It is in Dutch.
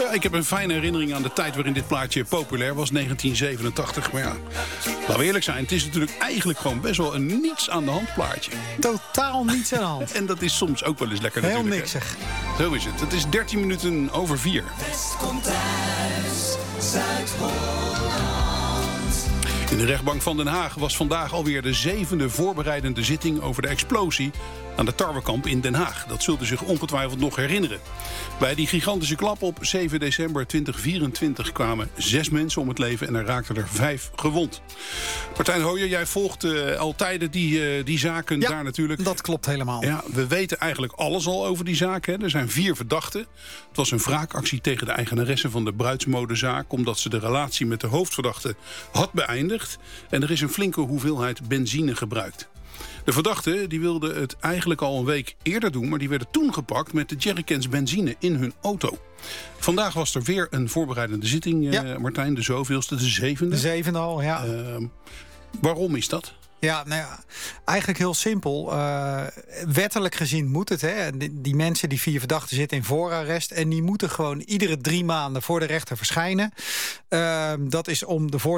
Ja, ik heb een fijne herinnering aan de tijd waarin dit plaatje populair was, 1987. Maar ja, laten we eerlijk zijn, het is natuurlijk eigenlijk gewoon best wel een niets aan de hand plaatje. Totaal niets aan de hand. En dat is soms ook wel eens lekker Heel natuurlijk. niks zeg. Zo is het. Het is 13 minuten over 4. West komt thuis, Zuid-Holland. In de rechtbank van Den Haag was vandaag alweer de 7e voorbereidende zitting over de explosie aan de tarwekamp in Den Haag. Dat zult u zich ongetwijfeld nog herinneren. Bij die gigantische klap op 7 december 2024 kwamen 6 mensen om het leven en er raakten er 5 gewond. Martijn Hooijer, jij volgt al tijden die zaken daar natuurlijk. Dat klopt helemaal. Ja, we weten eigenlijk alles al over die zaak. Hè. Er zijn 4 verdachten. Het was een wraakactie tegen de eigenaresse van de bruidsmodezaak, omdat ze de relatie met de hoofdverdachte had beëindigd. En er is een flinke hoeveelheid benzine gebruikt. De verdachten die wilden het eigenlijk al een week eerder doen, maar die werden toen gepakt met de jerrycans benzine in hun auto. Vandaag was er weer een voorbereidende zitting, Martijn, de zoveelste, de 7e. De 7e al, ja. Waarom is dat? Ja, nou ja, eigenlijk heel simpel. Wettelijk gezien moet het. Hè. Die mensen, die 4 verdachten, zitten in voorarrest. En die moeten gewoon iedere 3 maanden voor de rechter verschijnen. Dat is om de